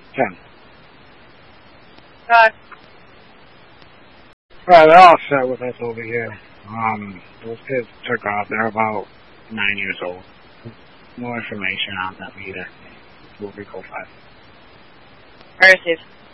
10. Right, They're all set with us over here. Those kids took off. They're about 9 years old. No information on them either. We'll be go 5. where is he?